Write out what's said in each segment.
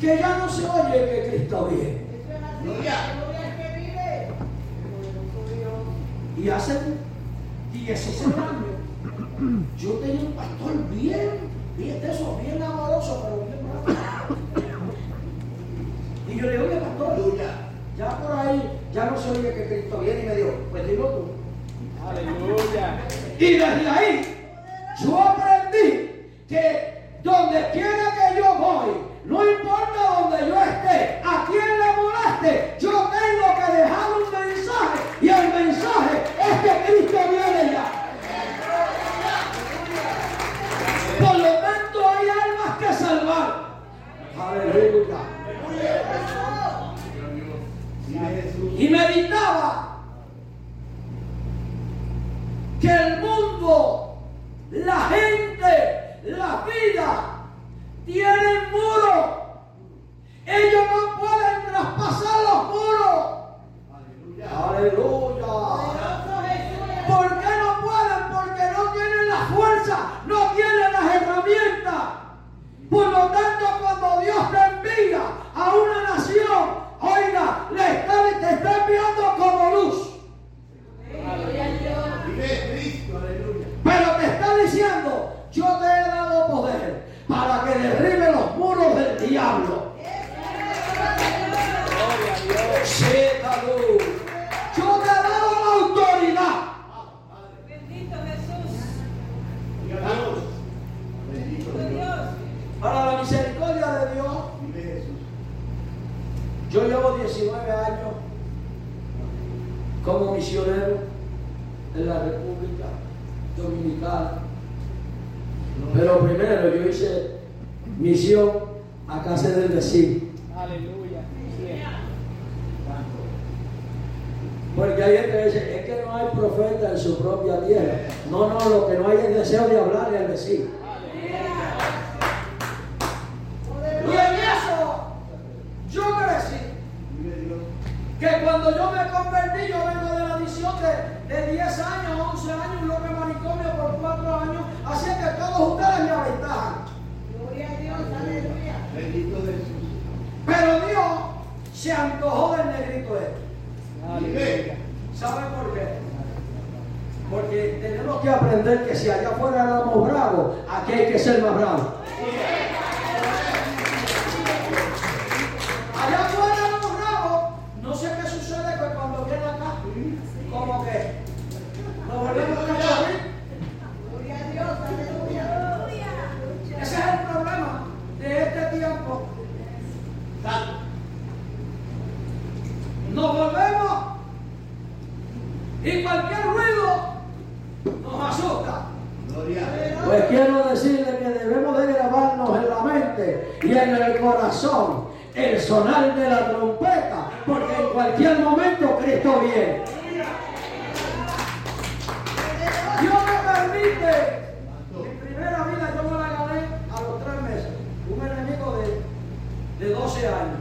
que ya no se oye que Cristo viene. Y hace 16 años yo tenía un pastor bien de eso, bien amoroso, pero bien bravo. Y yo le digo, oye, pastor, ya por ahí ya no se oye que Cristo viene. Y me dijo, pues dilo tú. Aleluya. Y desde ahí yo aprendí que donde quiera que yo voy, no importa donde yo esté, a quien le moleste, yo tengo que dejar un mensaje. Y el mensaje es que Cristo viene ya. Por lo tanto, hay almas que salvar. Aleluya. Y meditaba que el mundo, la gente, la vida, tienen muros. Ellos no pueden traspasar los muros. Aleluya. ¿Por qué no pueden? Porque no tienen la fuerza, no tienen las herramientas. Por lo tanto, cuando Dios te envía a una nación, oiga, te está enviando como luz. Pero te está diciendo, yo te he dado poder para que derribe los muros del diablo. Yo te he dado la autoridad. Bendito Jesús. Bendito Dios. Para la misericordia de Dios, yo llevo 19 años como misionero en la República Dominicana. Pero primero yo hice misión a casa del vecino. Aleluya. Porque hay gente que dice, es que no hay profeta en su propia tierra. No, lo que no hay es deseo de hablarle al vecino. Y en eso yo crecí. Que cuando yo me convertí, yo vengo de la misión de 10 años, 11 años, lo que manicomio por 4 años. Así que todos ustedes me aventajan. Gloria a Dios, aleluya. Bendito Jesús. Pero Dios se antojó del negrito este. Aleluya. ¿Saben por qué? Porque tenemos que aprender que si allá afuera éramos bravos, aquí hay que ser más bravos. Allá afuera éramos bravos. No sé qué sucede que cuando viene acá, como que nos volvemos a cachorrir. Gloria a Dios, aleluya. Ese es el problema de este tiempo. Nos volvemos y cualquier ruido nos asusta. Pues quiero decirle que debemos de grabarnos en la mente y en el corazón el sonar de la trompeta, porque en cualquier momento Cristo viene. Dios me permite. Mi primera vida yo me la gané a los 3 meses. Un enemigo de 12 años.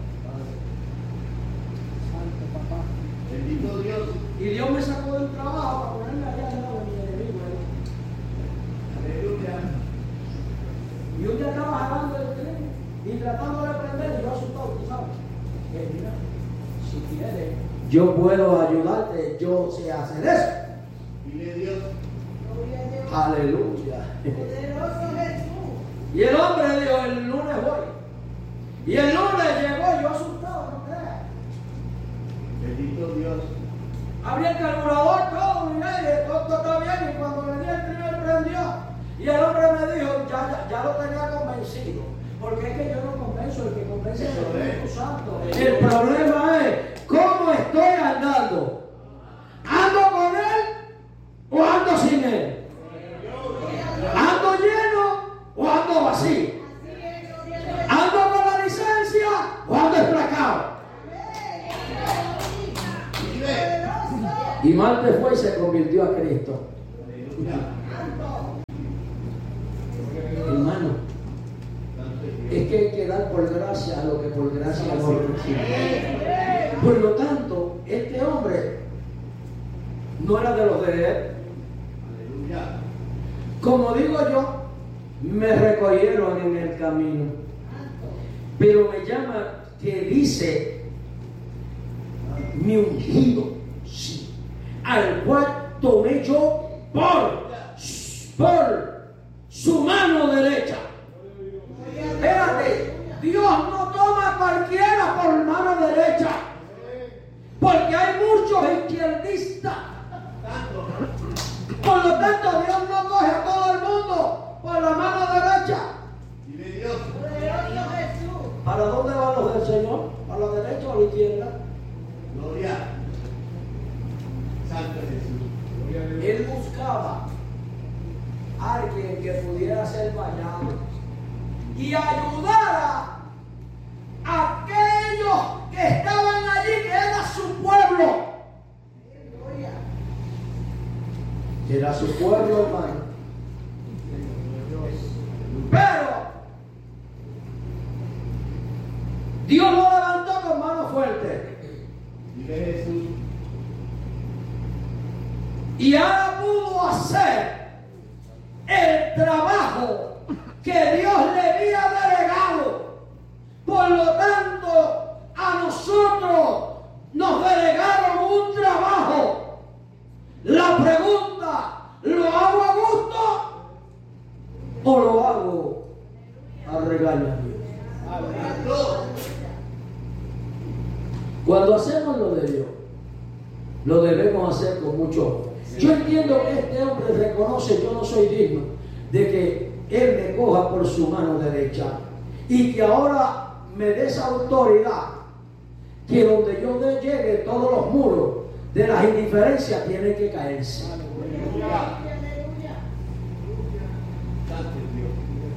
Bendito Dios. Y Dios me sacó del trabajo para ponerme allá al lado de mi enemigo. Aleluya. Y un día estaba jalando el tren y tratando de prender, y yo asustado, tú sabes. Que mira, si quieres, yo puedo ayudarte, yo sé hacer eso. Dile Dios. Gloria a Dios. Aleluya. Poderoso Jesús. Y el hombre dijo, el lunes voy. Y el lunes llegó, yo asustado, no creas. Bendito Dios. Abrí el carburador, todo, mira, y todo está bien. Y cuando venía el primer prendió. Y el hombre me dijo, ya lo tenía convencido. Porque es que yo no convenzo, el que convence es el Espíritu Santo. El problema es, ¿cómo estoy andando? ¿Ando con él o ando sin él? ¿Ando lleno o ando vacío? ¿Ando con la licencia o ando esplacado? Y Marte fue y se convirtió a Cristo. Hermano, es que hay que dar por gracia a lo que por gracia no recibe. Por lo tanto, este hombre no era de los de él. Como digo yo, me recogieron en el camino. Pero me llama que dice, mi ungido, sí, al cual tomé yo por su mano derecha. Espérate, Dios no toma a cualquiera por mano derecha, porque hay muchos izquierdistas. Por lo tanto, Dios no coge a todo el mundo por la mano derecha. Vive Dios. Poderoso Jesús. ¿Para dónde van los del Señor? ¿Para la derecha o a la izquierda? Gloria. Santo Jesús. Él buscaba a alguien que pudiera ser vallado y ayudara a aquellos que estaban allí, que era su pueblo. Gloria. Era su pueblo, hermano. Pero Dios lo levantó con mano fuerte. Vive Jesús. Y ahora pudo hacer el trabajo que Dios le había delegado. Por lo tanto, a nosotros nos delegaron un trabajo. La pregunta, ¿lo hago a gusto o lo hago a regañadientes? Cuando hacemos lo de Dios, lo debemos hacer con mucho amor. Yo entiendo que este hombre reconoce, yo no soy digno de que él me coja por su mano derecha y que ahora me dé esa autoridad, que donde yo llegue todos los muros de las indiferencias tienen que caerse. Aleluya. Santo Dios.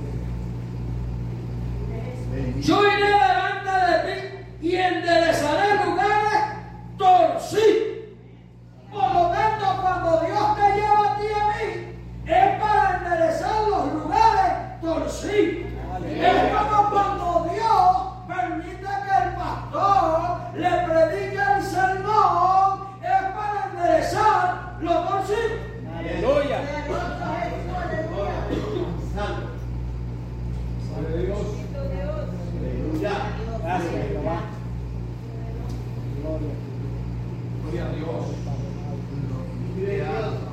Bendito. Yo iré delante de ti y enderezaré lugares torcidos. Por lo tanto, cuando Dios te lleva a ti y a mí, es para enderezar los lugares torcidos. Es como cuando Dios permite que el pastor le predique el sermón, es para enderezar lo torcido. Aleluya. Poderoso Jesús. Aleluya. Santo. Bendito Dios. Aleluya. Gracias, Jehová. Gloria a Dios. Vive Dios.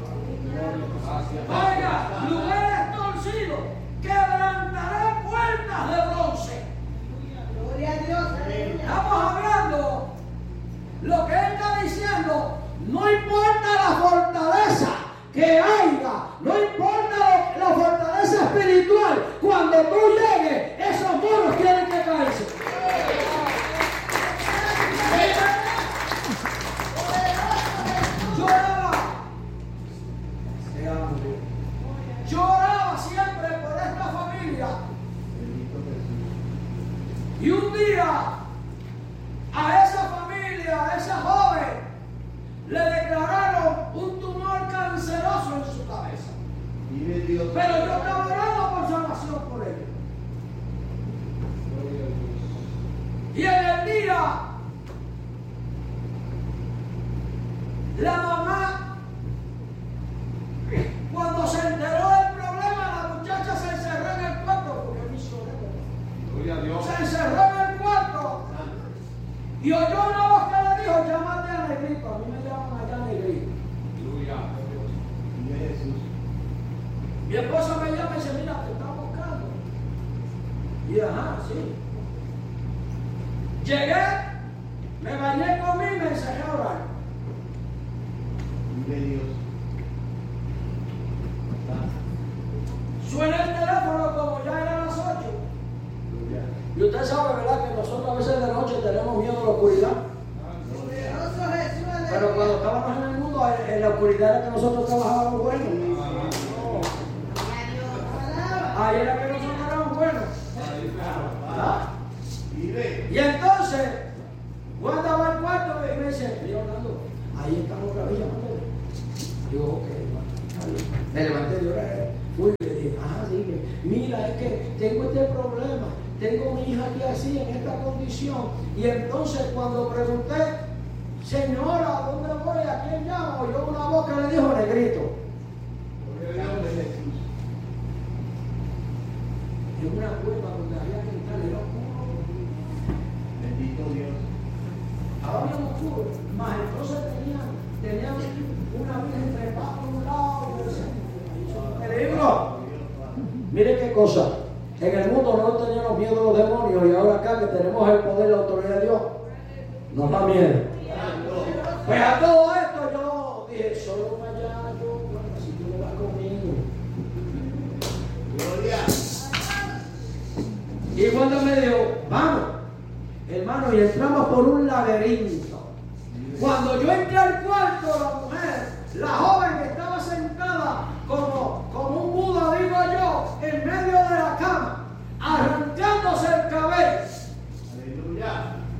Oiga, lugares torcidos, quebrantaré puertas de bronce. Gloria a Dios. Aleluya. Estamos hablando, lo que él está diciendo, no importa la fortaleza que haya, no importa la fortaleza espiritual, cuando tú llegues, esos muros tienen que caerse. Lloraba siempre por esta familia. Bendito Jesús. Y un día a esa familia, a esa joven, le declararon un tumor canceroso en su cabeza. Vive Dios. Pero yo estaba orando por salvación por ella. Y en el día, la mamá, cuando se enteró del problema, la muchacha se encerró en el cuarto, porque es misionero. Gloria a Dios. Se encerró en el cuarto y oyó una voz que le dijo, llámate a Negrito. A mí me llaman allá Negrito. Aleluya. Vive Jesús. Mi esposa me llama y dice, mira, te están buscando. Y ajá, sí. Llegué, me bañé, comí y me encerré a orar. Vive Dios. Suena el teléfono como ya eran las 8. Gloria. Y usted sabe, ¿verdad?, que nosotros a veces de noche tenemos miedo a la oscuridad. Poderoso Jesús. Aleluya. Pero cuando estábamos en el mundo, en la oscuridad era que nosotros trabajábamos bueno. Alaba. Ahí era que nosotros éramos buenos. ¿Ah? Vive. Y entonces, cuando va al cuarto y me dice, mira Orlando, ahí estamos otra vez llamándole. Digo, ok, hermano, está bien. Me levanté de orar, fui y le dije, dime, mira, es que tengo este problema, tengo mi hija aquí así, en esta condición. Y entonces cuando pregunté, señora, ¿a dónde voy? ¿A quién llamo? Oyó una voz que le dijo, Negrito. Santo Jesús. En una cueva donde había que entrar, era oscuro. oscuro. Mas entonces tenían una virgen trepada por un lado y el libro. Mire qué cosa. En el mundo no teníamos miedo a los demonios y ahora acá que tenemos el poder y la autoridad de Dios, nos da miedo. Pues a todo esto yo dije, solo allá, bueno, si tú no vas conmigo. Gloria. Y cuando me dijo, vamos, hermano, y entramos por un laberinto. Cuando yo entré al cuarto, la mujer, la joven que estaba sentada como un Buda, digo yo, en medio de la cama, arrancándose el cabello. Aleluya.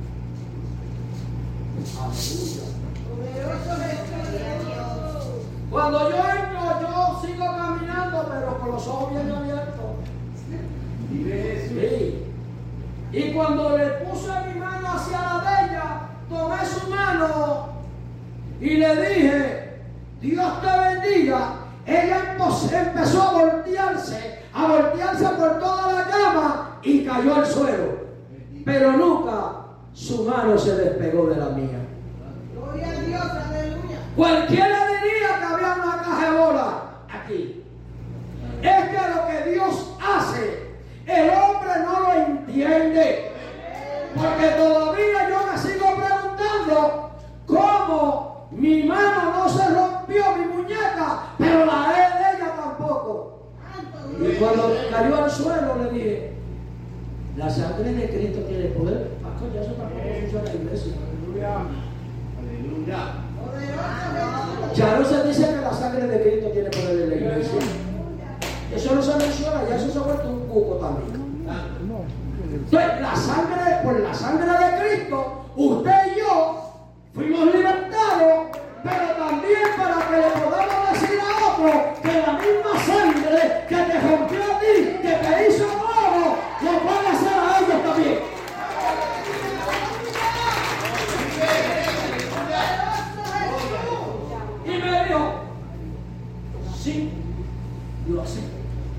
Aleluya. Poderoso Jesús. Cuando yo entro, yo sigo caminando, pero con los ojos bien abiertos. Vive Jesús. Sí. Y cuando le puse mi mano hacia la de ella, tomé su mano y le dije, Dios te bendiga. Ella empezó a voltearse por toda la cama y cayó al suelo. Pero nunca su mano se despegó de la mía. Gloria a Dios, aleluya. Cualquiera diría que había una caja de bola aquí. Es que lo que Dios hace, el hombre no lo entiende. Porque todavía yo me sigo preguntando cómo mi mano no se rompió, mi muñeca, pero la de ella tampoco. Y cuando cayó al suelo le dije, la sangre de Cristo tiene poder. Pastor, ya eso tampoco funciona en la iglesia. Aleluya. Poderoso Jesús. Ya no se dice que la sangre de Cristo tiene poder en la iglesia. Eso no se menciona, ya eso se ha vuelto un cuco también. Entonces, por la sangre de Cristo, usted y yo fuimos libertados, pero también para que le podamos decir a otro que la misma sangre que te rompió a ti, que te hizo nuevo, lo puede hacer a ellos también. Y me dijo, sí, lo acepto.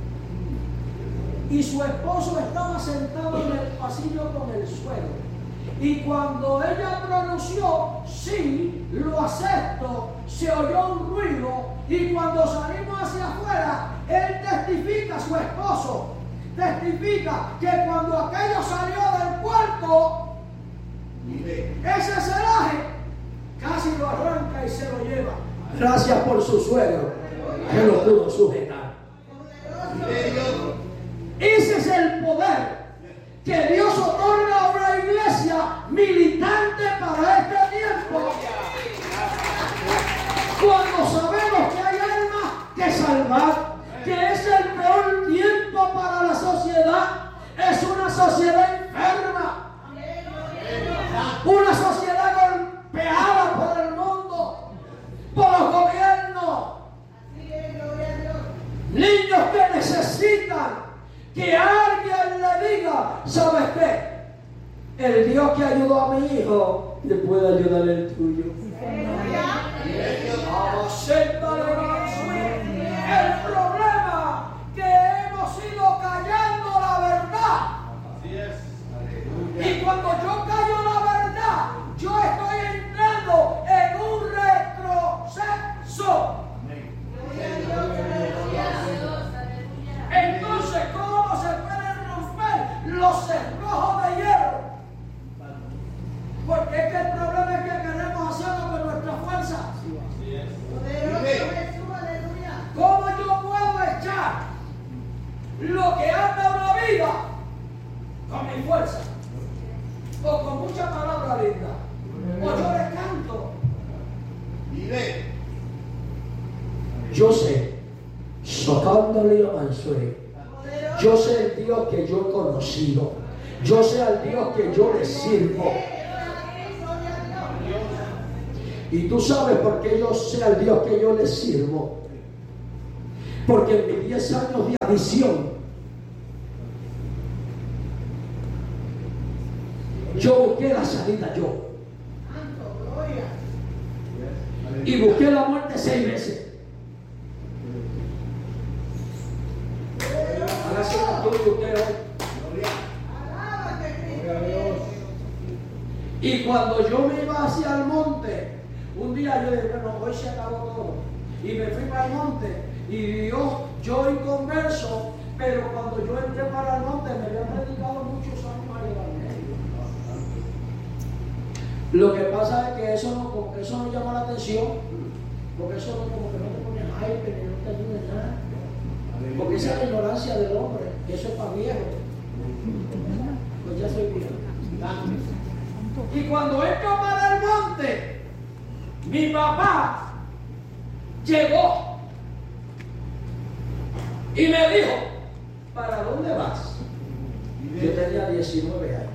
Y su esposo estaba sentado en el pasillo con el suegro. Y cuando ella pronunció, sí, lo acepto, se oyó un ruido. Y cuando salimos hacia afuera, él testifica, su esposo, testifica que cuando aquello salió del cuarto, ese celaje casi lo arranca y se lo lleva. Gracias por su suegro, que lo pudo sujetar. Ese es el poder que Dios otorga a una iglesia militante para este tiempo. Cuando sabemos que hay almas que salvar, que es el peor tiempo para la sociedad, es una sociedad enferma, una sociedad golpeada por el mundo, por los gobiernos, niños que necesitan que alguien le diga, ¿sabes qué? El Dios que ayudó a mi hijo le puede ayudar el tuyo. El problema que hemos ido callando la verdad. Así es. Y cuando yo callo la verdad, yo estoy entrando en un retroceso. Entonces, ¿cómo se pueden romper los cerrojos de hierro? Porque es que el problema es que queremos hacerlo con nuestra fuerza. Así es. Poderoso Jesús, aleluya. ¿Cómo yo puedo echar lo que anda una vida con mi fuerza? O con mucha palabra linda. O yo le canto. Vive. Yo sé, socándole a Mansué. Yo sé el Dios que yo he conocido. Yo sé al Dios que yo le sirvo. Y tú sabes por qué yo sé al Dios que yo le sirvo. Porque en mis 10 años de adicción, yo busqué la salida yo. Y busqué la muerte 6 veces. Hágase una tuya usted hoy. Gloria. Alábate, Gloria a Dios. Y cuando yo me iba hacia el monte, un día yo dije, bueno, hoy se acabó todo. Y me fui para el monte. Y Dios, yo inconverso, pero cuando yo entré para el monte me habían predicado muchos años al evangelio. Lo que pasa es que eso no, como que eso no llama la atención, porque eso no, como que no te pone hype ni no te ayuda en nada. Porque esa es la ignorancia del hombre, y eso es para viejo. Pues ya soy viejo. Y cuando entro para el monte, mi papá llegó y me dijo, ¿para dónde vas? Yo tenía 19 años.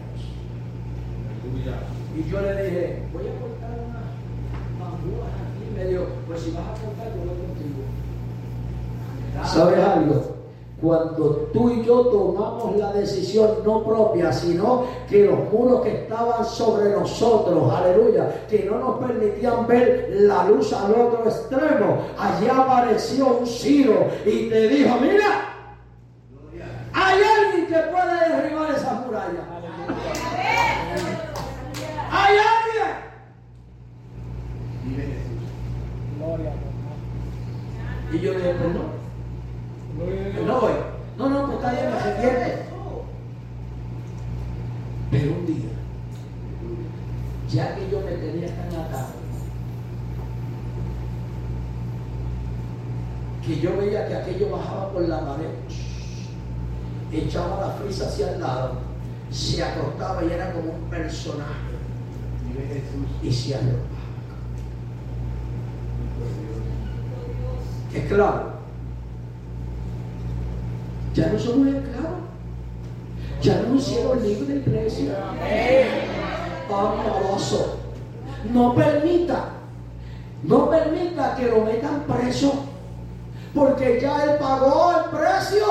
Y yo le dije, voy a cortar unas bambúas aquí. Y me dijo, pues si vas a cortar, yo voy contigo. ¿Sabes algo? Cuando tú y yo tomamos la decisión no propia, sino que los muros que estaban sobre nosotros, aleluya, que no nos permitían ver la luz al otro extremo, allí apareció un Ciro y te dijo, mira, hay alguien que puede derribar esas murallas. Hay alguien. Y yo le dije, pues no. No voy. No, pues está bien, me arrepiento. Pero un día, ya que yo me tenía tan atado, que yo veía que aquello bajaba por la pared, echaba la frisa hacia el lado, se acostaba y era como un personaje, y se arropaba. Esclavo. Ya no somos esclavos. Ya no nos hicieron libres de iglesia. Amoroso. No permita que lo metan preso, porque ya él pagó el precio.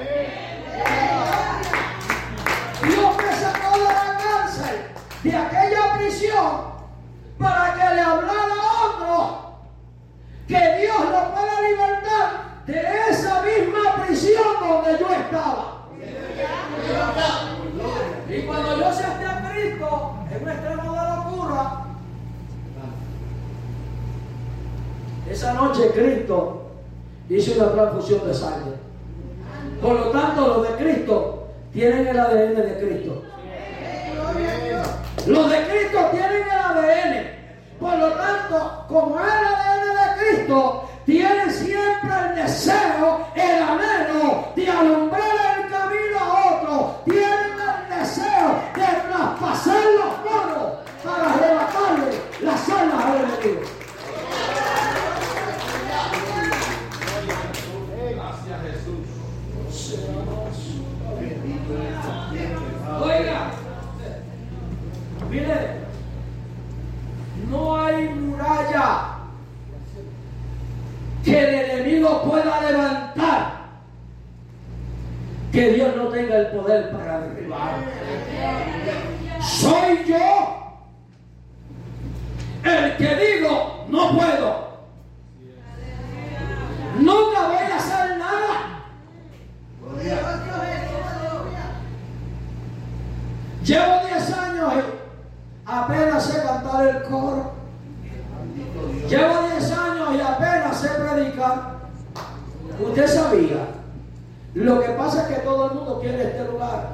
Dios me sacó de la cárcel, de aquella prisión, para que le hablara a otro que Dios lo pueda libertar de esa misma prisión donde yo estaba. Y cuando yo acepté a Cristo en un extremo de locura, esa noche Cristo hizo una transfusión de sangre. Por lo tanto, los de Cristo tienen el ADN de Cristo. Los de Cristo tienen el ADN. Por lo tanto, como es el ADN de Cristo, tienen siempre el deseo, el anhelo de alumbrar el camino a otro. Tienen el deseo de traspasar los muros para arrebatarle las almas al enemigo. Gracias, Jesús. Oiga, mire, no hay muralla que el enemigo pueda levantar que Dios no tenga el poder para derribar. Soy yo el que digo no puedo. Nunca voy a hacer nada. Llevo 10 años y apenas sé cantar el coro. Llevo 10 años y apenas sé predicar. Usted sabía. Lo que pasa es que todo el mundo quiere este lugar.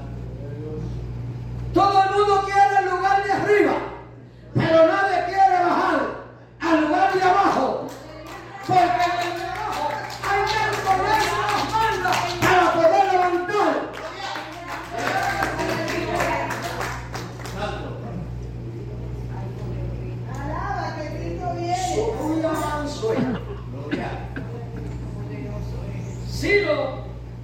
Todo el mundo quiere el lugar de arriba, pero nadie quiere bajar al lugar de abajo, porque en el de abajo hay que ponerse las manos para poder levantar. Alaba que Cristo viene. Ciro,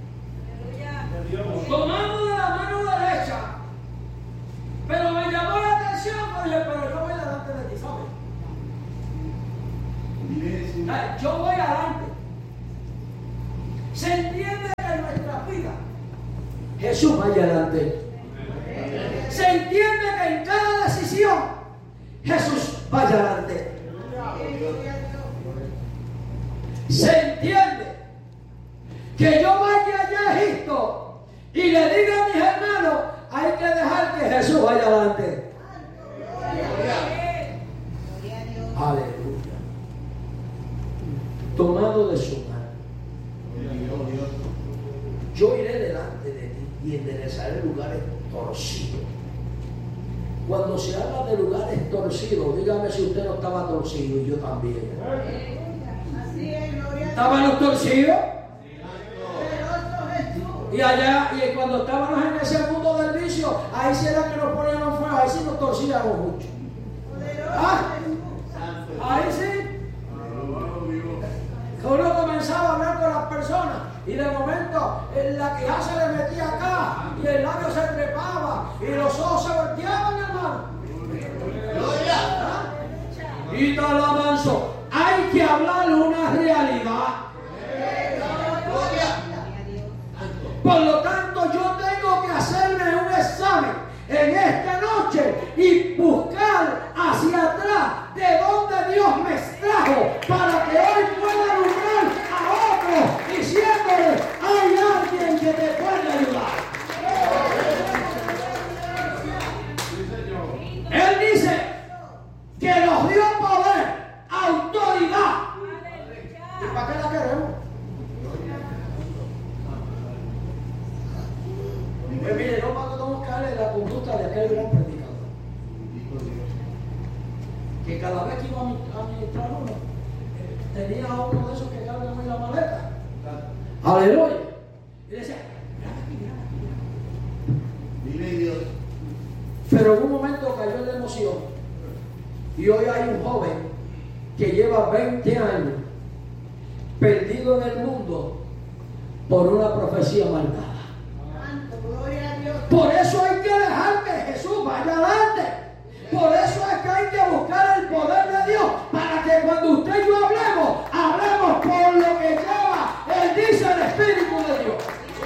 tomando de la mano derecha, pero me llamó la atención, porque dije, pero yo voy delante de ti, ¿sabes? Yo voy adelante. Se entiende que en nuestra vida Jesús vaya adelante. Se entiende que en cada decisión Jesús vaya adelante. Se entiende que yo vaya allá a Egipto y le diga a mis hermanos, hay que dejar que Jesús vaya adelante. Aleluya. Tomado de su mano. Yo iré delante de ti y enderezaré lugares torcidos. Cuando se habla de lugares torcidos, dígame si usted no estaba torcido y yo también. Así es, gloria a Dios. ¿Estaban los torcidos? Poderoso Jesús. Y allá, y cuando estábamos en ese mundo del vicio, ahí sí era que nos poníamos fuego, ahí sí nos torcíamos mucho. Poderoso Ah. Jesús. Ahí sí. Que uno comenzaba a hablar con las personas y de momento la quijada se le metía acá y el labio se trepaba y los ojos se volteaban, hermano. ¿Ah? Y tal avanzo. Hay que hablar una realidad. Por lo tanto, yo tengo que hacerme un examen en esta noche y buscar hacia atrás de dónde Dios me extrajo para que hoy pueda alumbrar a otros diciéndole: hay alguien que te puede ayudar. Él dice que nos dio poder, autoridad. ¿Y para qué la queremos? Pues mire, no para que tenemos que darle la conducta de aquel gran predicador. Que cada vez que iba a ministrar uno, tenía a uno de esos que cargan en la maleta. Aleluya. Y le decía: Vive Dios. pero en un momento cayó en la emoción. Y hoy hay un joven que lleva 20 años perdido en el mundo por una profecía malvada. Santo, gloria a Dios. Por eso hay que dejar que Jesús vaya adelante. Por eso es que hay que buscar el poder de Dios, para que cuando usted y yo hablemos por lo que lleva, Él dice, el Espíritu de Dios.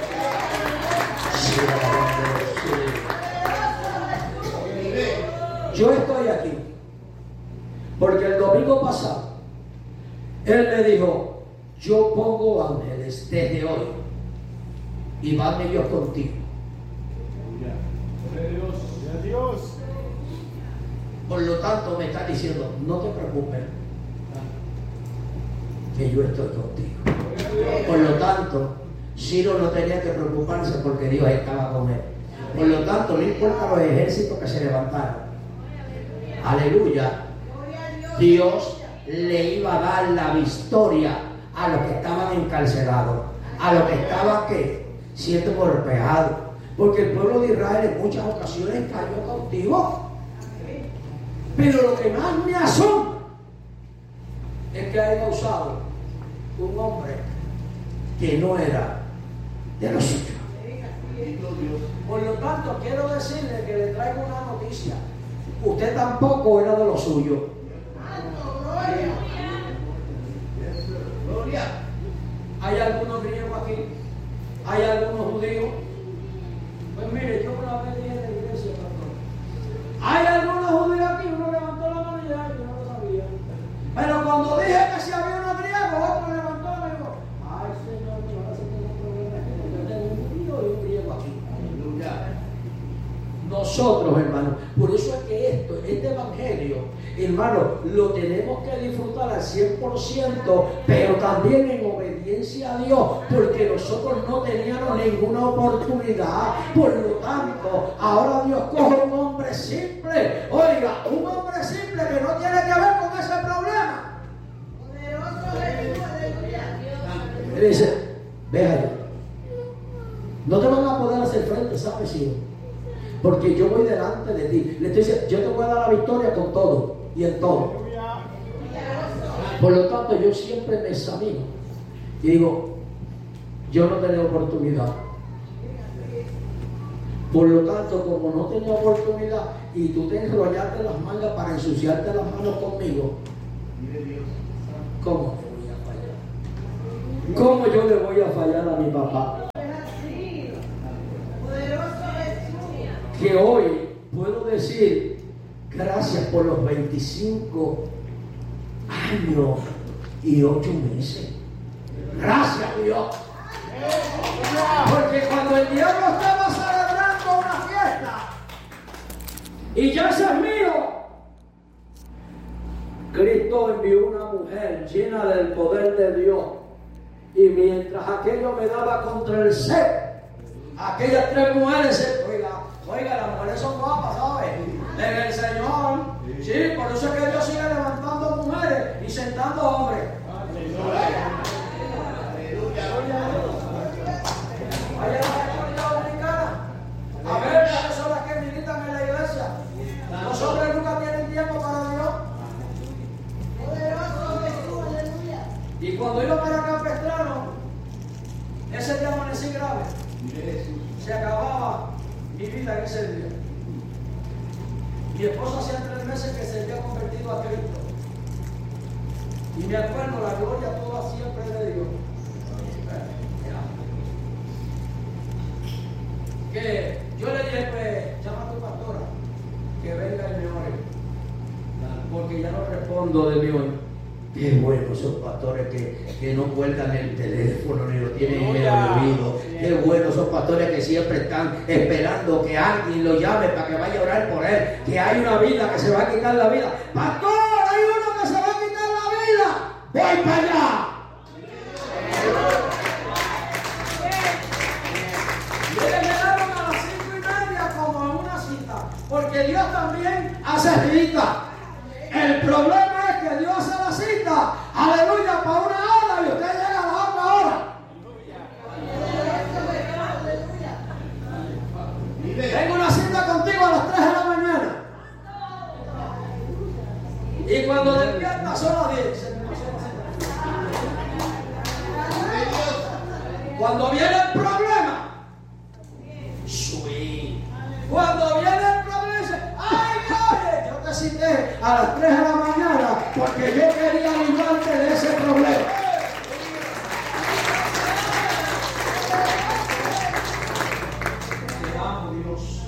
Yo estoy aquí porque el domingo pasado Él me dijo: yo pongo ángeles desde hoy y van ellos contigo. Dios. Por lo tanto me está diciendo: no te preocupes, que yo estoy contigo. Por lo tanto, Ciro no tenía que preocuparse porque Dios estaba con él. Por lo tanto, no importa los ejércitos que se levantaron. Aleluya. Dios le iba a dar la victoria a los que estaban encarcelados, a los que estaban siendo golpeados. Porque el pueblo de Israel en muchas ocasiones cayó cautivo. Pero lo que más me asombra es que haya usado un hombre que no era de los suyos. Por lo tanto, quiero decirle que le traigo una noticia: usted tampoco era de los suyos. Gloria. Hay algunos griegos aquí, hay algunos judíos. Pues mire, yo una vez dije en la iglesia, pastor, hay algunos judíos aquí. Uno levantó la mano y ya, yo no lo sabía. Pero cuando dije que si había unos griegos, otro levantó la mano y dijo: ay, Señor, que ahora se tiene un problema aquí, porque yo tengo un judío y un griego aquí. Aleluya. Nosotros, hermanos, por eso es que este evangelio, hermano, lo tenemos que disfrutar al 100%, pero también en obediencia a Dios, porque nosotros no teníamos ninguna oportunidad. Por lo tanto, ahora Dios coge un hombre simple, oiga, un hombre simple que no tiene que ver con ese problema. Poderoso Jesús, aleluya. Él dice: ve allá, no te van a poder hacer frente, ¿sabes, hijo? Porque yo voy delante de ti. Le estoy diciendo: yo te voy a dar la victoria con todo y en todo. Por lo tanto, yo siempre me examino y digo: yo no tenía oportunidad. Por lo tanto, como no tenía oportunidad y tú te enrollaste las mangas para ensuciarte las manos conmigo, ¿cómo te voy a fallar? ¿Cómo yo le voy a fallar a mi papá? Que hoy puedo decir: gracias por los 25 años y 8 meses. Gracias, Dios. Porque cuando el diablo estaba celebrando una fiesta y ya ese es mío, Cristo envió una mujer llena del poder de Dios. Y mientras aquello me daba contra el ser, aquellas tres mujeres, oiga, las mujeres son guapas, ¿sabes? En el Señor. Sí, por eso es que Dios sigue levantando mujeres y sentando hombres. Vaya a la República Dominicana. A ver, ¿cuáles son las que militan en la iglesia? Los hombres nunca tienen tiempo para Dios. Poderoso Jesús, aleluya. Y cuando iba para Campestrano, ese día amanecí grave. Se acababa mi vida en ese día. Mi esposa hacía 3 meses que se había convertido a Cristo. Y me acuerdo la gloria toda siempre de Dios. Que yo le dije, pues, llama a tu pastora, que venga y me ore. Porque ya no respondo de mi hoy. Qué bueno esos pastores que no cuelgan el teléfono ni lo tienen en el oído. Qué bueno esos pastores que siempre están esperando que alguien lo llame para que vaya a orar por él. Que hay una vida que se va a quitar la vida. Pastor, hay uno que se va a quitar la vida. Voy para allá. Y ellos llegaron a las 5:30 como en una cita. Porque Dios también hace cita. El problema es que Dios hace la cita, aleluya, para una hora y usted llega a la otra hora. Tengo una cita contigo a las 3 de la mañana. Y cuando despierta son las 10. Cuando viene el problema, cuando viene el problema, dice, ¡ay, oye! Yo te cité a las 3 de la mañana porque yo quería librarte de ese problema. Te amo, Dios.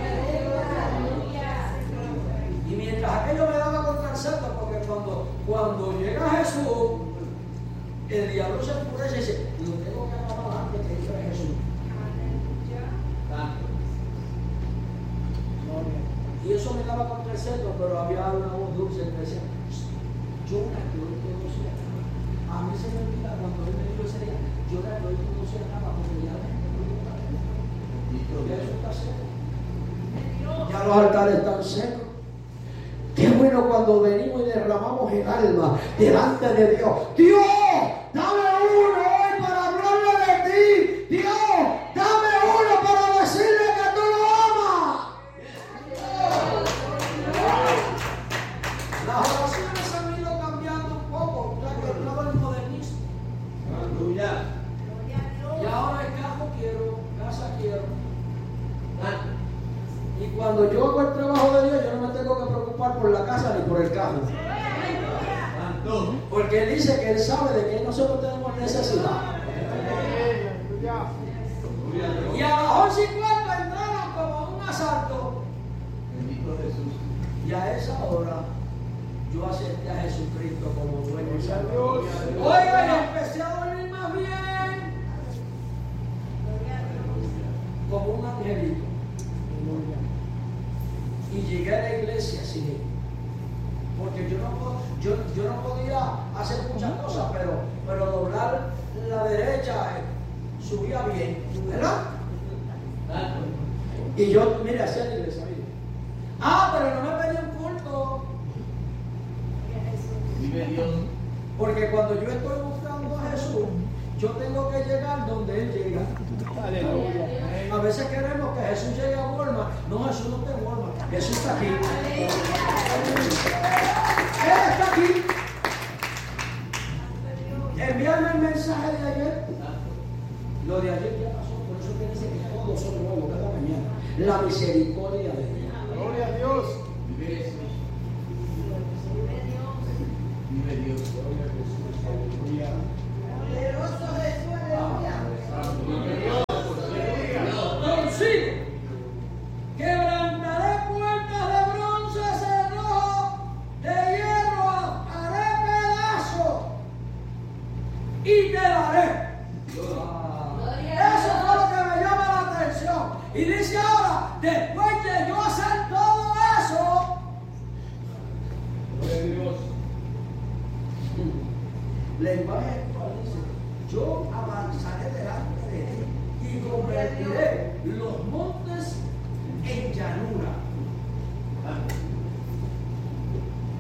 Y mientras aquello me daba contra el centro, porque cuando llega Jesús, el diablo se enfurece y dice, lo tengo que acabar antes que entre Jesús. Y eso me daba contra el centro, pero había una voz dulce que decía, llora que hoy todo se acaba. A mí se me olvida cuando él me dijo ese día, llora que hoy todo se acaba, porque ya la gente no está bien. Ya eso está seco. Ya los altares están secos. Qué bueno cuando venimos y derramamos el alma delante de Dios. Dios, dame uno hoy para hablarle de ti. Dios, dame uno para decirle que tú lo amas. Las oraciones han ido cambiando un poco, ya que estaba el modernismo. Aleluya. Y ahora el carro quiero, casa quiero. Y cuando yo hago el trabajo de Dios, yo no me tengo que preocupar por la casa ni por el carro. Porque Él dice que Él sabe de que nosotros tenemos necesidad. Y a las 11:15 entraron como un asalto. Bendito Jesús. Y a esa hora yo acepté a Jesucristo como dueño y salvador. Oiga, y empecé a dormir más bien como un angelito. Y llegué a la iglesia así, porque yo no podía hacer muchas cosas, pero doblar la derecha subía bien, ¿verdad? Y yo, mire, hacía la iglesia, mire. Pero no me pedí un culto. Vive Dios. Porque cuando yo estoy buscando a Jesús, yo tengo que llegar donde Él llega. Aleluya. A veces queremos que Jesús llegue a Walmart. No, Jesús no está en Walmart. Jesús está aquí. Él está aquí. Envíame el mensaje de ayer. Lo de ayer ya pasó. Por eso que dice que todos son nuevos cada mañana. La misericordia de Dios. Gloria a Dios. Vive Jesús. Vive Dios. Gloria a Jesús. Aleluya. Poderoso Jesús, aleluya. Consigo quebrantaré puertas de bronce, cerrojo de hierro, haré pedazos y te daré. Eso fue lo que me llama la atención. Y dice ahora, después de yo hacer todo eso, Gloria a Dios.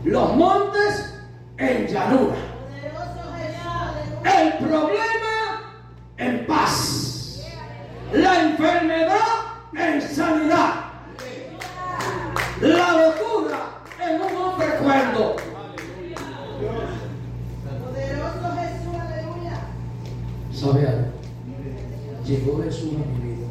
los montes en llanura. Poderoso Jesús, aleluya. El problema en paz. La enfermedad en sanidad. La locura en un hombre cuerdo. Poderoso Jesús, aleluya. ¿Sabe algo? Llegó Jesús a mi vida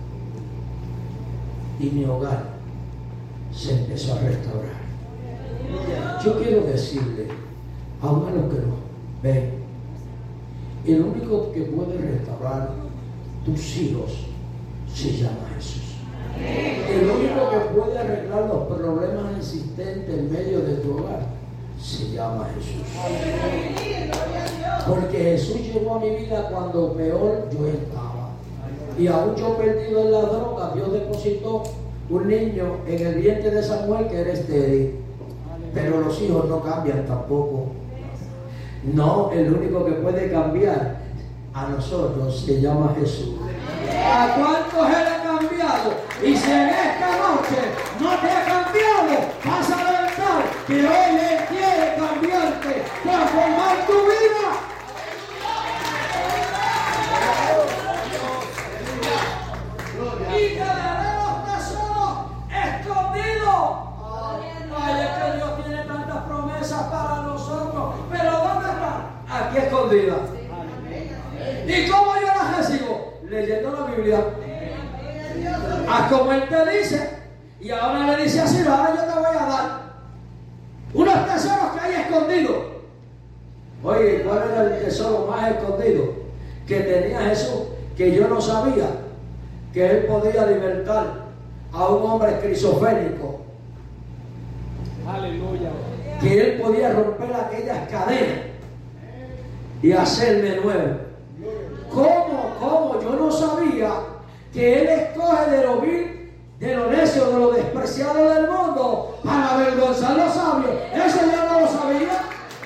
y mi hogar se empezó a restaurar. Yo quiero decirle, aún a los que nos ven, el único que puede restaurar tus hijos se llama Jesús. El único que puede arreglar los problemas existentes en medio de tu hogar se llama Jesús. Porque Jesús llegó a mi vida cuando peor yo estaba. Y aún yo perdido en la droga, Dios depositó un niño en el vientre de esa mujer que era estéril. Pero los hijos no cambian tampoco. No, el único que puede cambiar a nosotros se llama Jesús. ¿A cuántos Él ha cambiado? Y si en esta noche no te ha cambiado, vas a levantar que hoy Él quiere cambiarte, transformar tu vida. Y te daré los tesoros escondidos. Ay, es que Dios tiene tantas promesas para nosotros. Pero ¿dónde están? Aquí escondidas. ¿Y cómo yo las recibo? Leyendo la Biblia. Haz como Él te dice. Y ahora le dice así, ahora yo te voy a dar unos tesoros que hay escondidos. Oye, ¿cuál era el tesoro más escondido que tenía Jesús? Que yo no sabía que Él podía libertar a un hombre esquizofrénico. Aleluya. Que Él podía romper aquellas cadenas y hacerme nuevo. ¿Cómo? Yo no sabía que Él escoge de lo vil, de lo necio, de lo despreciado del mundo para avergonzar a los sabios. Eso yo no lo sabía.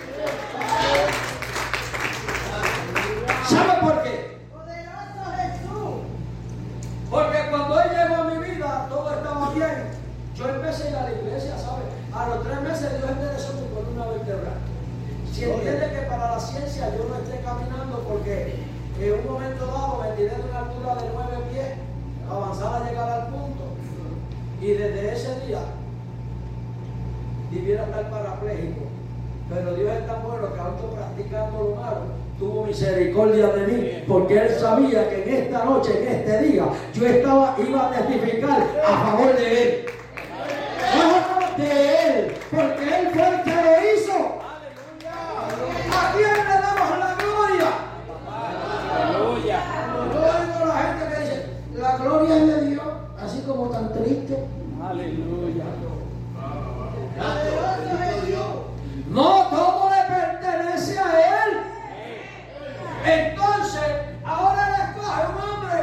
¿Sabe por qué? Poderoso Jesús. Porque cuando Él llegó a mi vida, todo estaba bien. Yo empecé a ir a la iglesia, ¿sabe? A los 3 meses Dios enderezó mi columna vertebral. Si entiende que para la ciencia yo no esté caminando porque en un momento dado me tiré de una altura de 9 pies, avanzar a llegar al punto. Y desde ese día debiera estar parapléjico. Pero Dios es tan bueno que aún yo practicando lo malo, tuvo misericordia de mí, porque Él sabía que en esta noche, en este día, yo iba a testificar a favor de Él. No a favor de Él, porque Él fue el que lo hizo. ¿A quién le damos la gloria? Aleluya. Yo oigo a la gente que dice, la gloria es de Dios, así como tan triste. Aleluya. Poderoso Jesús. No, todo le pertenece a Él. Entonces, ahora le escoge un hombre,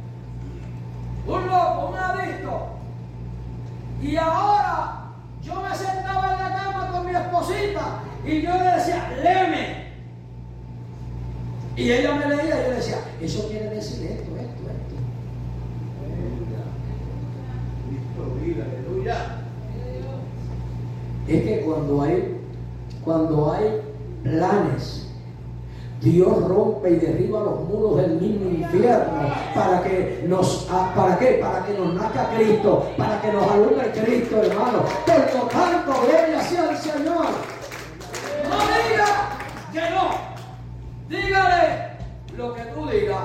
un loco, un adicto. Y ahora yo me sentaba en la cama con mi esposita y yo le decía, léeme. Y ella me leía y yo le decía, eso quiere decir esto. Aleluya. Es que cuando hay planes, Dios rompe y derriba los muros del mismo infierno para que ¿para qué? Para que nos nazca Cristo, para que nos alumbre Cristo, hermano. Por lo tanto, gloria sea al Señor. No diga que no. Dígale lo que tú digas.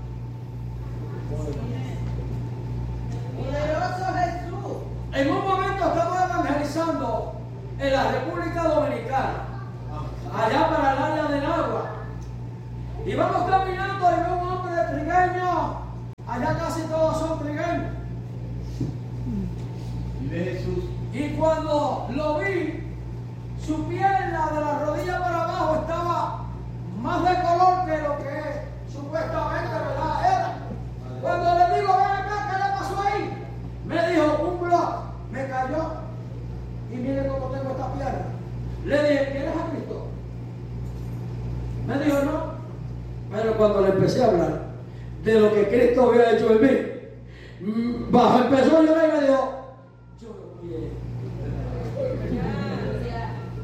Poderoso Jesús. En un momento estamos evangelizando en la República Dominicana, allá para el área de Nagua. Y vamos caminando y veo un hombre trigueño. Allá casi todos son trigueños. Vive Jesús. Y cuando lo vi, su pierna de la rodilla para abajo estaba más de color que lo que supuestamente, ¿verdad? Era. Cuando le digo, ven acá, ¿qué le pasó ahí? Me dijo, un blog me cayó. Y mire cómo tengo esta pierna. Le dije, ¿quieres a Cristo? Me dijo, no. Pero cuando le empecé a hablar de lo que Cristo había hecho en mí, empezó a llorar y me dijo, yo lo quiero.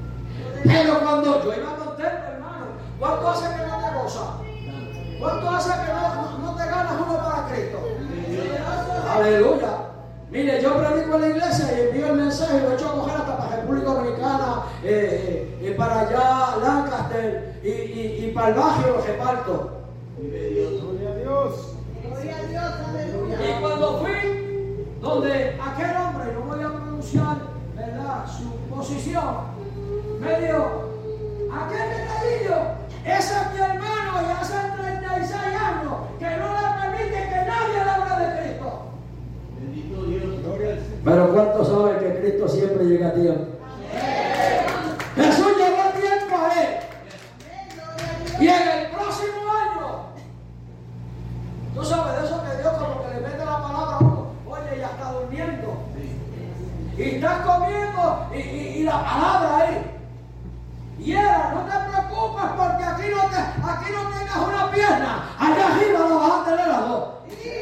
Pero cuando yo iba contento, hermano, ¿cuánto hace que no te gozas? ¿Cuánto hace que no te ganas uno para Cristo? Aleluya. Mire, yo predico en la iglesia y envío el mensaje y lo he hecho coger hasta para República Dominicana, para allá, Lancaster y para el barrio lo reparto. Gloria a Dios. Gloria a Dios, aleluya. Y cuando fui donde aquel hombre, no voy a pronunciar, ¿verdad?, su posición, me dijo, aquel detallillo, ese es mi hermano y hace 36 años que no le permite que nadie le hable de Cristo. Bendito Dios. Gloria al Señor. Pero ¿cuántos saben que Cristo siempre llega a tiempo? Jesús llegó a tiempo a él. Y en el próximo año, tú sabes de eso que Dios como que le mete la palabra a uno, oye, ya está durmiendo. Y estás comiendo y la palabra ahí. Y era, no te preocupes porque aquí no tengas una pierna, allá arriba la vas a tener las dos.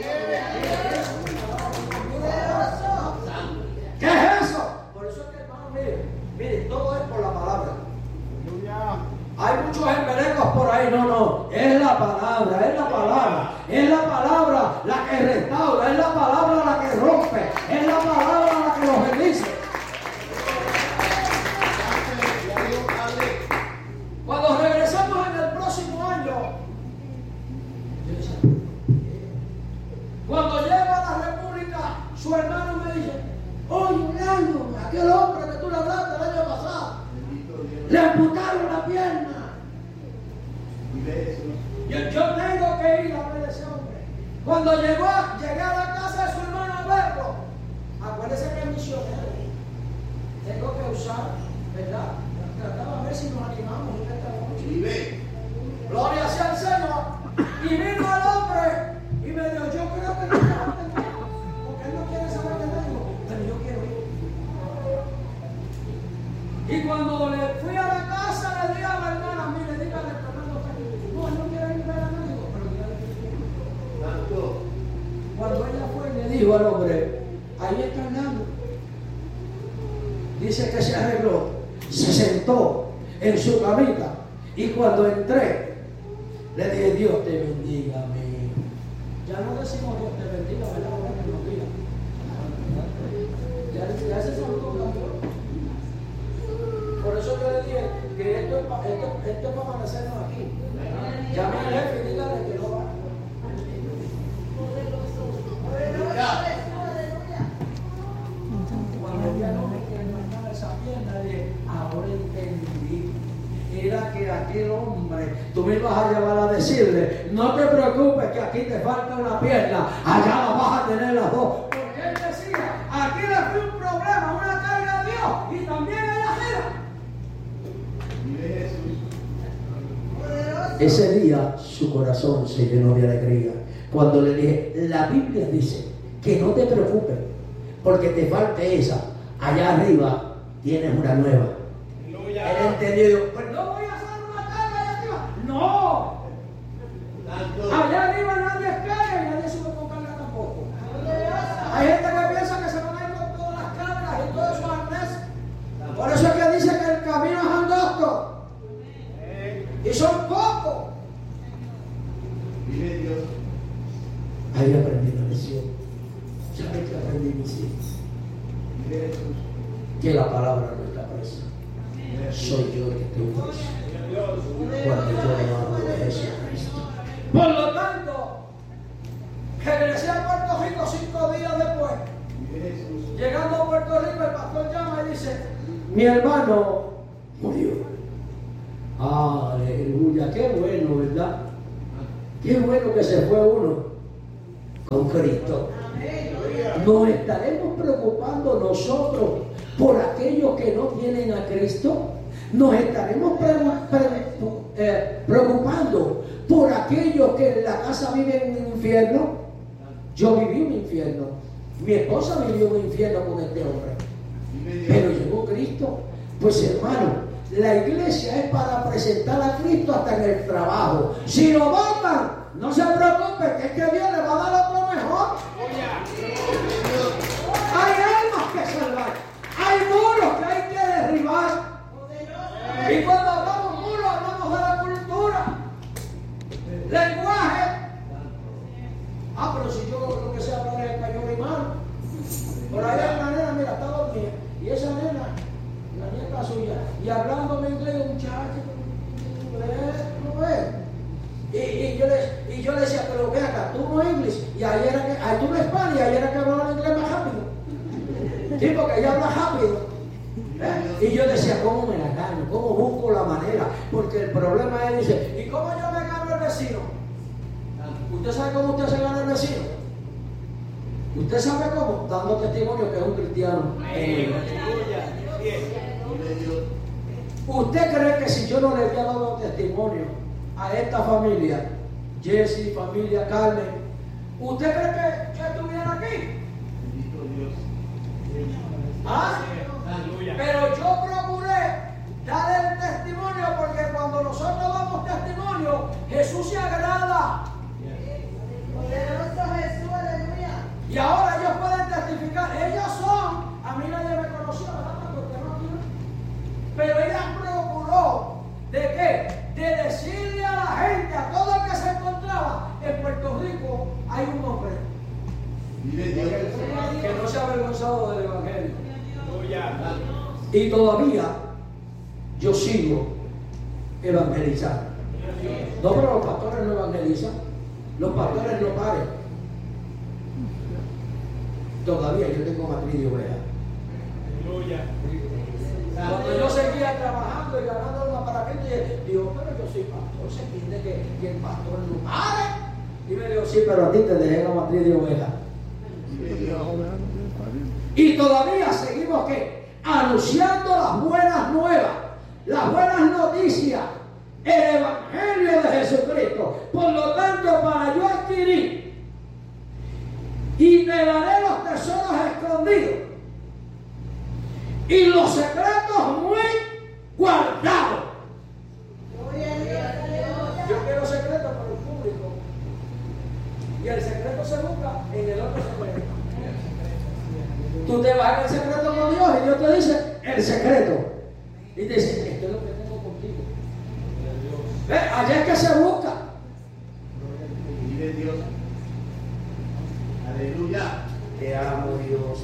¿Qué es eso? Por eso es que, hermano, mire, todo es por la palabra. Aleluya. Hay muchos emberecos por ahí, no, es la palabra, es la palabra, es la palabra la que restaura, es la palabra la que rompe, es la palabra la que los bendice. Cuando regresamos en el próximo año, cuando llego a la República, su hermano me dice, oye, Orlando, aquel hombre que tú le hablaste el año pasado, le amputaron la pierna. Yo tengo que ir a ver a ese hombre. Cuando llegué a la casa de su hermano a verlo, acuérdese que es misionero. Tengo que usar, ¿verdad? Trataba de ver si nos animamos en esta noche. Gloria sea al Señor. Y vino al hombre y me dijo, yo creo que no te va a entender, porque él no quiere saber de Dios, pero yo quiero ir. Y cuando le fui a la casa, le dije a la hermana, mire, dígale a Fernando que no, él no quiere ir a ver a nadie, pero dígale que cuando ella fue, le dijo al hombre, ahí está Orlando. Dice que se arregló, se sentó en su camita y cuando entré, le dije, Dios te bendiga, amigo. Ya no decimos Dios te bendiga, ¿verdad? Ya ese saludo cambió. Por eso yo le dije que esto es para amanecernos aquí. Llame al jefe y dígale que no va. Cuando ya no me quieren mandar esa pierna, dije, ahora entendí. Era que aquel hombre, tú me ibas a llevar a decirle, no te preocupes que aquí te falta una pierna, allá la vas a tener las dos. Porque él decía, aquí le fue un problema, una carga a Dios y también allá arriba. Ese día su corazón se llenó de alegría. Cuando le dije, la Biblia dice que no te preocupes porque te falte esa, allá arriba tienes una nueva. Él entendió y dijo, pues no voy a hacer una carga allá arriba. No. Allá arriba nadie es carga y nadie sube con carga tampoco. Hay gente que piensa que se van a ir con todas las cargas y todos esos arneses. Por eso es que dice que el camino es angosto y son pocos. Ahí aprendí la lección. ¿Sabes qué aprendí, mis hijos? Que la palabra no está presa. Soy yo el que estoy preso cuando yo no hablo de Jesucristo. Por lo tanto, regresé a Puerto Rico 5 días después. Llegando a Puerto Rico, el pastor llama y dice, mi hermano murió. Aleluya, qué bueno, ¿verdad? Qué bueno que se fue uno con Cristo. Nos estaremos preocupando nosotros por aquellos que no tienen a Cristo. Nos estaremos preocupando por aquellos que en la casa viven en un infierno. Yo viví un infierno. Mi esposa vivió un infierno con este hombre. Pero llegó Cristo. Pues hermano, la iglesia es para presentar a Cristo hasta en el trabajo. Si lo votan, no se preocupe, que es que Dios le va a dar otro mejor. Hay almas que salvar, hay muros que hay que derribar. Y hermano, si yo lo que sé hablar es español y malo. Por ahí hay una nena, mira, está dormida. Y esa nena, la nieta suya, y hablándome inglés, muchacho, ¿no ves? Y yo le decía, pero ve acá, tú no inglés, y ahí era que, ahí tú no español, y ahí era que hablaba inglés más rápido. Sí, porque ella habla rápido. Y yo decía, ¿cómo me la gano? ¿Cómo busco la manera? Porque el problema es, dice, ¿y cómo yo me gano al vecino? ¿Usted sabe cómo usted se gana al vecino? ¿Usted sabe cómo? Dando testimonio que es un cristiano. ¿Usted cree que si yo no le había dado testimonio a esta familia, Jesse, familia Carmen, ¿usted cree que yo estuviera aquí? Bendito Dios. ¿Ah? Pero yo procuré dar el testimonio porque cuando nosotros damos testimonio, Jesús se agrada. Poderoso Jesús, aleluya. Y ahora ellos pueden testificar. Ellos son, a mí nadie me conoció, ¿verdad? Porque no quiero. Pero ella procuró, ¿de qué? De decirle a la gente, a todo el que se encontraba en Puerto Rico, hay un hombre que no se ha avergonzado del Evangelio. Y todavía yo sigo evangelizando. No, pero los pastores no evangelizan. Los pastores no paren. Todavía yo tengo matriz de ovejas. Cuando yo seguía trabajando y ganando una paraqueta, digo, pero yo soy pastor, se entiende que el pastor no pare. Y me dijo, sí, pero a ti te dejé la matriz de ovejas. Y todavía seguimos ¿qué? Anunciando las buenas nuevas, las buenas noticias, el Evangelio de Jesucristo. Por lo tanto, para yo adquirir y te daré los tesoros escondidos y los secretos muy guardados. Yo quiero secretos para el público. Y el secreto se busca en el otro secreto. Tú te vas en el secreto con Dios y Dios te dice el secreto. Y te dice, esto es lo que tengo contigo. ¿Ve? Allá es que se busca. Vive Dios. Aleluya. Te amo, Dios.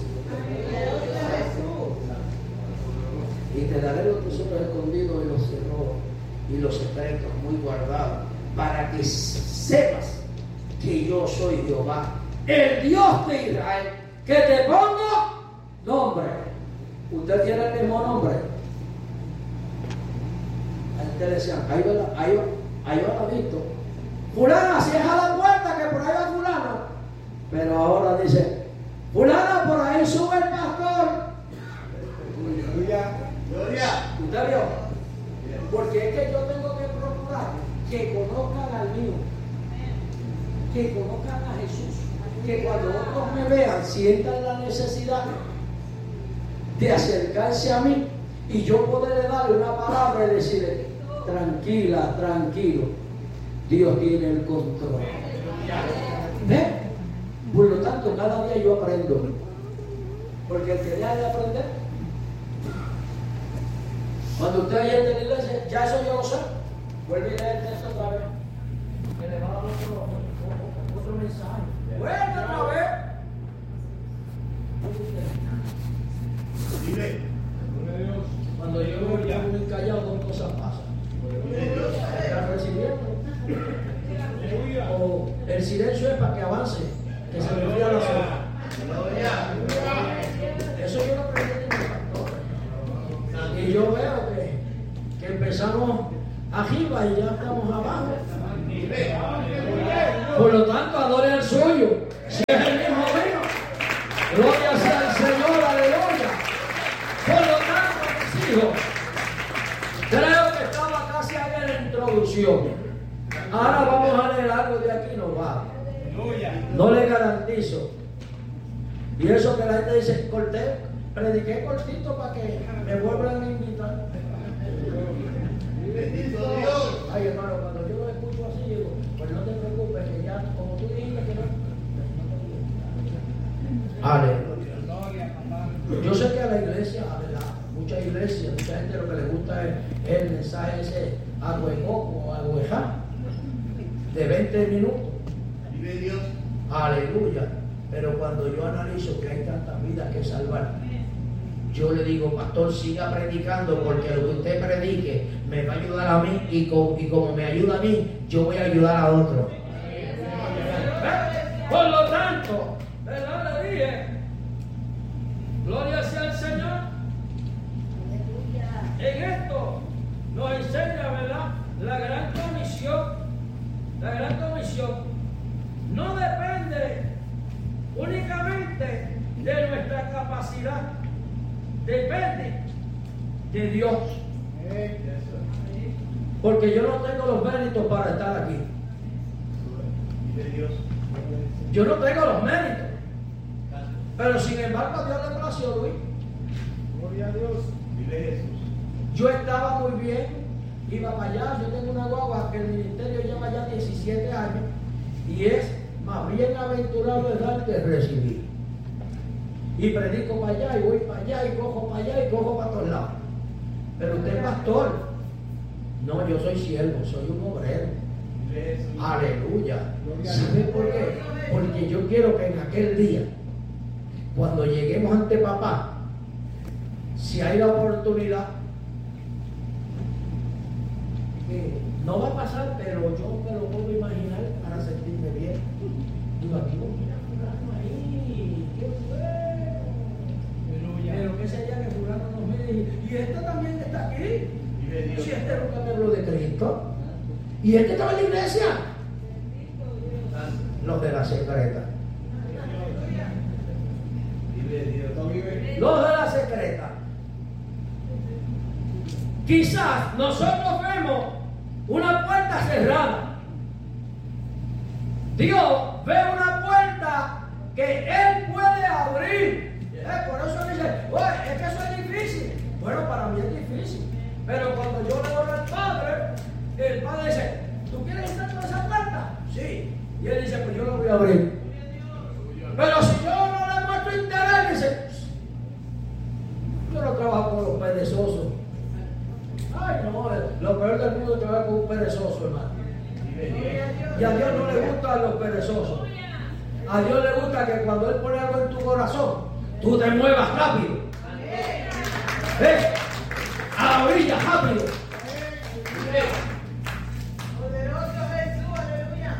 Y te daré los tesoros escondidos y los cerros y los secretos muy guardados, para que sepas que yo soy Jehová, el Dios de Israel, que te pongo nombre. Usted tiene el mismo nombre. Antes decían, ahí va la visto. Fulana, si es a la puerta, que por ahí va fulano. Pero ahora dice, fulana, por ahí sube el pastor. Gloria. ¿Usted vio? Porque es que yo tengo que procurar que conozcan al mío, que conozcan a Jesús, que cuando otros me vean sientan la necesidad de acercarse a mí y yo poderle darle una palabra y decirle, tranquila, tranquilo, Dios tiene el control. ¿Ve? Por lo tanto, cada día yo aprendo, porque el que deja de aprender, cuando usted vaya a la iglesia, ya eso yo lo sé. Vuelve y lee el texto otra vez. Que le va a dar otro mensaje. Vuelve otra vez. Vive. Cuando yo me quedo muy callado, dos cosas pasan. El recibimiento. O el silencio es para que avance, que se me olvida la zona. Eso yo lo aprendí de mi pastor. Y yo veo que empezamos arriba y ya estamos abajo. Por lo tanto, adore al suyo. Si es el mismo mío, gloria sea al Señor, aleluya. Por lo tanto, mis hijos, creo que estaba casi ahí en la introducción. Ahora vamos a leer algo de aquí, no va. No le garantizo. Y eso que la gente dice, corté, prediqué cortito para que me vuelvan a invitar. Bendito Dios. Ay, hermano, cuando yo lo escucho así, digo, pues no te preocupes, que ya, como tú dijiste que no. Aleluya. Yo sé que a la iglesia, mucha iglesia, mucha gente lo que le gusta es el mensaje ese agüecoco, agüejá, de 20 minutos. Vive Dios. Aleluya. Pero cuando yo analizo que hay tantas vidas que salvar, yo le digo, pastor, siga predicando, porque lo que usted predique me va a ayudar a mí, y como me ayuda a mí, yo voy a ayudar a otro. Por lo tanto, ¿verdad? Le dije, gloria sea al Señor. En esto nos enseña, ¿verdad? La gran comisión. La gran comisión no depende únicamente de nuestra capacidad, depende de Dios. Porque yo no tengo los méritos para estar aquí. Yo no tengo los méritos. Pero sin embargo, Dios le plació, Luis. Gloria a Dios. Vive Jesús. Yo estaba muy bien, iba para allá. Yo tengo una guagua que el ministerio lleva ya 17 años y es más bienaventurado de dar que recibir. Y predico para allá y voy para allá y cojo para allá y cojo para todos lados. Pero usted es pastor. No, yo soy siervo, soy un obrero. Aleluya. ¿Sabe por qué? Porque yo quiero que en aquel día, cuando lleguemos ante papá, si hay la oportunidad, no va a pasar, pero yo me lo puedo imaginar para sentirme bien. Digo, aquí mira fulano ahí, qué bueno. Pero que sería que fulano nos mire y este también está aquí. Si este nunca me habló de Cristo. Y este estaba en la iglesia. Los de la secreta. Los de la secreta. Quizás nosotros vemos una puerta cerrada. Dios ve una puerta que Él puede abrir. Por eso dice, oye, es que eso es difícil. Bueno, para mí es difícil. Pero cuando yo le doy al Padre, el Padre dice, ¿tú quieres entrar por esa puerta? Sí. Y Él dice, pues yo lo voy a abrir. Pero si yo no le muestro interés, dice, yo no trabajo con los perezosos. Ay, no, lo peor del mundo es trabajar con un perezoso, hermano. Y a Dios no le gustan los perezosos. A Dios le gusta que cuando Él pone algo en tu corazón, tú te muevas rápido. A la orilla, rápido. Poderoso Jesús, aleluya.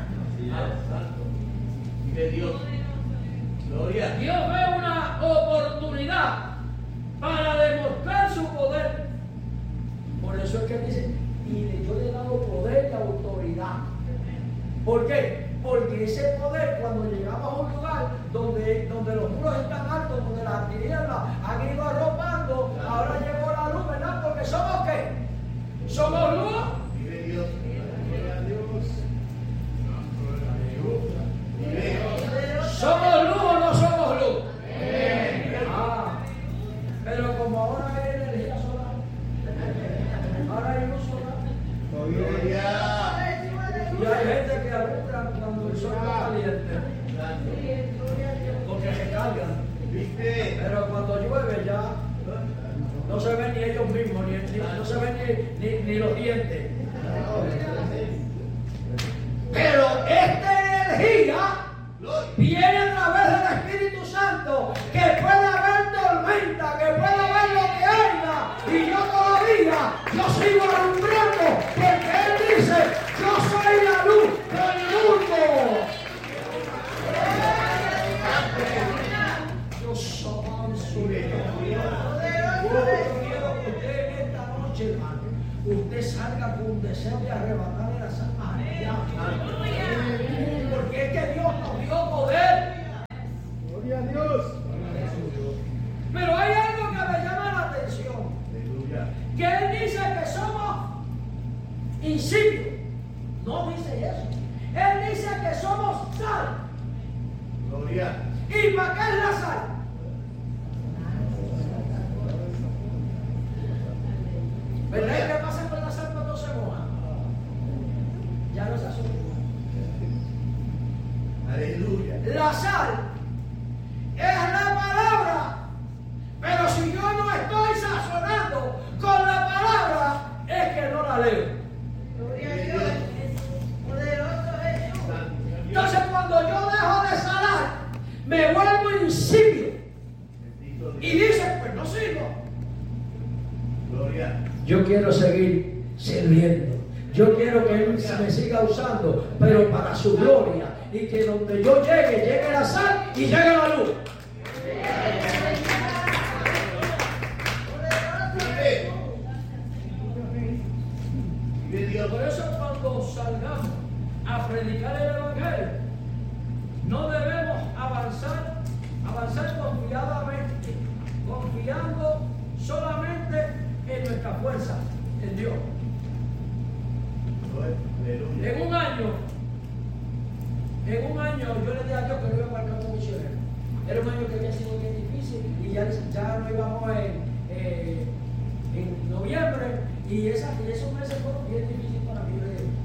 Vive Dios. Gloria. Dios ve una oportunidad para demostrar su poder. Por eso es que dice, y yo le he dado poder y autoridad. ¿Por qué? Porque ese poder, cuando llegamos a un lugar donde los muros están altos, donde las tinieblas han ido arropando, ahora llegó la luz, ¿verdad? Porque somos ¿qué? Somos luz. Vive Dios. Gloria a Dios. ¿Somos luz o no somos luz? Pero como ahora hay energía solar, ahora hay luz solar. Gloria. Y hay gente que alumbra cuando el sol está caliente, porque se cargan. ¿Viste? Pero cuando llueve ya no se ven ni ellos mismos, no se ven ni los dientes. Pero esta energía viene a través del Espíritu Santo, que puede haber tormenta, que puede haber lo que haya, y yo todavía, yo sigo alumbrando, porque Él dice, yo soy la luz del mundo. Yo soy su luz. Quiero que usted en esta noche, hermano, usted salga con un deseo de arrebatarle las almas al diablo. Porque es que Dios nos dio poder. Gloria a Dios. Pero hay algo que me llama la atención. Aleluya. Que Él dice que somos insípidos. No dice eso. Él dice que somos sal. Gloria. ¿Y para qué es la sal? ¿Verdad? ¿Y qué pasa con la sal cuando se moja? Ya no se asume. Aleluya. La sal es la palabra, pero si yo no estoy sazonando con la palabra, es que no la leo. Gloria a Dios. Poderoso Jesús. Entonces, cuando yo dejo de insípido. Bendito Y Dios. dice, pues no sirvo. Gloria. Yo quiero seguir sirviendo. Yo quiero que Él me siga usando, pero para su gloria. Y que donde yo llegue la sal y llegue la luz. Vive Dios. Por eso cuando salgamos a predicar el Evangelio, no debemos avanzar confiadamente, confiando solamente en nuestra fuerza, en Dios. Aleluya. En un año yo le dije a Dios que no iba para el campo misionero. Era un año que había sido bien difícil y ya no íbamos en noviembre y esos meses fueron bien difíciles para mí. Yo dije,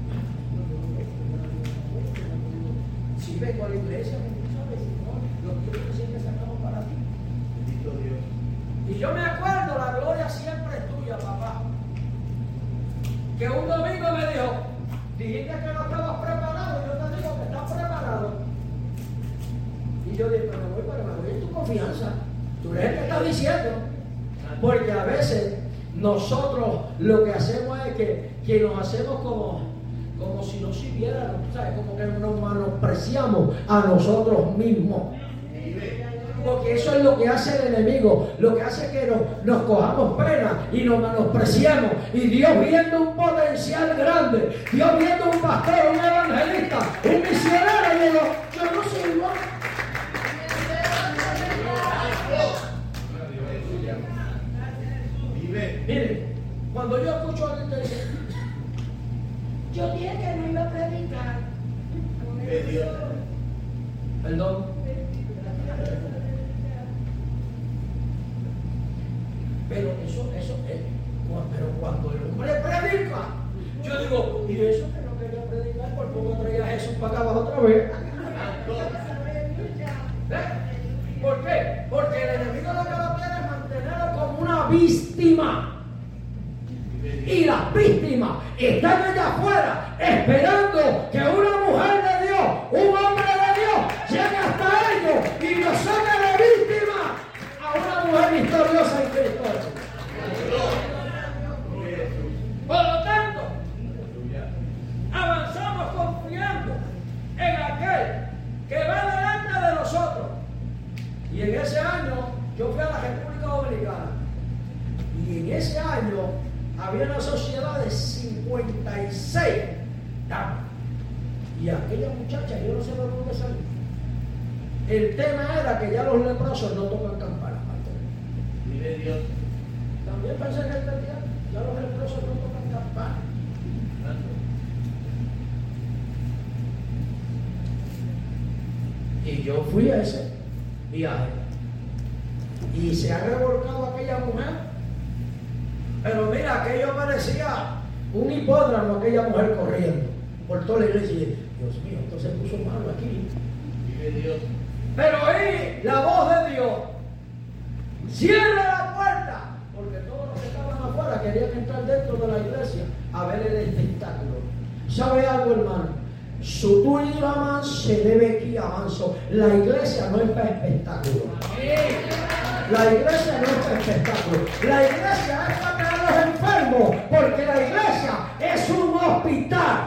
si vengo a la iglesia, tú sabes, Señor, los tiempos que siempre sacamos para ti. Bendito Dios. Y yo me acuerdo, la gloria siempre es tuya, papá. Que un domingo me dijo, dijiste que no estabas preparado, y yo te digo que estás preparado. Y yo dije, pero me voy en tu confianza. Tú eres el que estás diciendo. Porque a veces nosotros lo que hacemos es que nos hacemos como si no sirviéramos, ¿sabes? Como que nos menospreciamos a nosotros mismos. Porque eso es lo que hace el enemigo, lo que hace que nos cojamos pena y nos menospreciemos. Y Dios viendo un potencial grande, Dios viendo un pastor, un evangelista, un misionero, y digo, yo no sirvo. Vive. Mire, cuando yo escucho a alguien que dice, yo dije que no iba a predicar. Vive Dios. Perdón. Pero eso es, pero cuando el hombre predica, yo digo, y eso que no quería predicar, por poco traía a Jesús para acá abajo otra vez. ¿Por qué? Porque el enemigo lo que lo quiere es mantenerlo como una víctima. Y las víctimas están allá afuera esperando que una mujer de Dios, un hombre de Dios, llegue hasta ellos y los saque de víctima a una mujer victoriosa en Cristo. Por lo tanto, avanzamos confiando en aquel que va delante de nosotros. Y en ese año yo fui a la República Dominicana. Y en ese año había una sociedad de 56 damas. Y aquella muchacha, yo no sé de dónde salió. El tema era que ya los leprosos no tocan campanas. Vive Dios. También pensé que este día ya los leprosos no tocan campanas. Y yo fui a ese viaje. Y se ha revolcado aquella mujer. Pero mira, aquello parecía un hipódromo, aquella mujer corriendo por toda la iglesia. Y dije, Dios mío, esto se puso malo aquí. Vive Dios. Pero oí la voz de Dios. Cierra la puerta. Porque todos los que estaban afuera querían entrar dentro de la iglesia a ver el espectáculo. ¿Sabe algo, hermano? Su tuyo aman se debe aquí avanzo. La iglesia no es para espectáculo. La iglesia no es para espectáculo. La iglesia es para traer a los enfermos. Porque la iglesia es un hospital.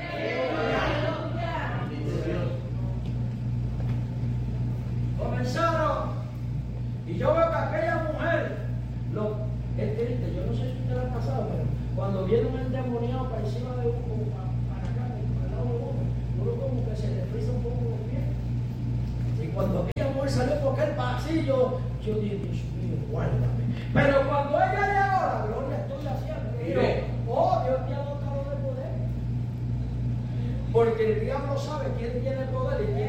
Comenzaron. Y yo veo que aquella mujer, es triste, yo no sé si usted lo ha pasado, pero cuando viene un endemoniado para encima de uno, como para acá, para el lado de uno como que se le frisa un poco los pies. Y cuando aquella mujer salió por aquel pasillo, yo dije, Dios mío, guárdame. Pero cuando ella llegó, la gloria estoy haciendo. Y yo, oh, Dios te ha dotado de poder. Porque el diablo sabe quién tiene el poder y quién